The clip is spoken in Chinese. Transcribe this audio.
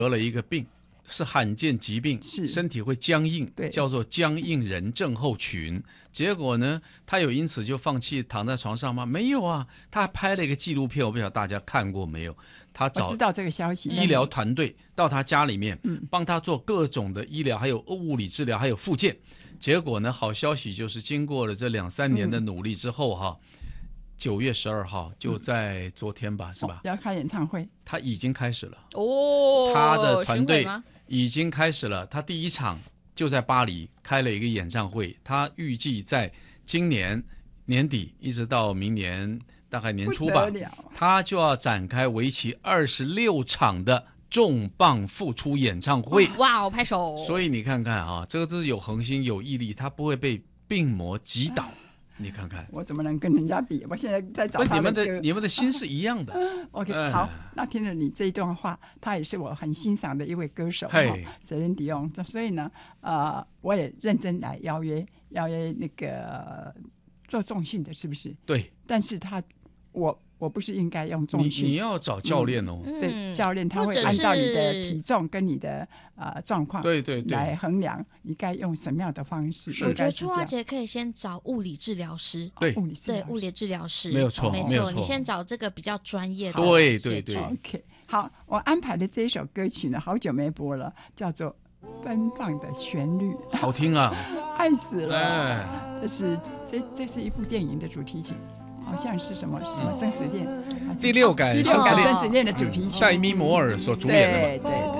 得了一个病，是罕见疾病， 是身体会僵硬， 对， 叫做僵硬人症候群。结果呢，他有因此就放弃躺在床上吗？没有啊，他还拍了一个纪录片，我不晓得大家看过没有。他找知道这个消息， 医疗团队到他家里面， 嗯， 帮他做各种的医疗，还有物理治疗，还有复健。结果呢，好消息就是经过了这2-3年的努力之后哈。9月12号就在昨天吧，是吧？ 要开演唱会， 他已经开始了哦， 他的团队已经开始了，他第一场就在巴黎开了一个演唱会，他预计在今年年底一直到明年大概年初吧，他就要展开为期26场的重磅复出演唱会。 哇，我拍手！ 所以你看看啊，这个都是有恒心有毅力，他不会被病魔击倒。你看看， 我怎么能跟人家比？我现在在找他们的你们的心是一样的。 OK， 好，那听了你这一段话，他也是我很欣赏的一位歌手，Celine Dion。所以呢，我也认真来邀约那个做重训的，是不是？ 对。 但是我不是应该用重训， 你要找教练哦。 对，教练他会按照你的体重跟你的状况， 对来衡量你该用什么样的方式。 我觉得初华姐可以先找物理治疗师， 对， 物理治疗师， 没有错， 你先找这个比较专业的。 对。 OK， 好，我安排的这一首歌曲呢，好久没播了，叫做《奔放的旋律》， 好听啊， 爱死了。这是一部电影的主题曲。好像是什么生死恋， 第六感生死恋的主题曲， 戴咪摩尔所主演的嘛。 对。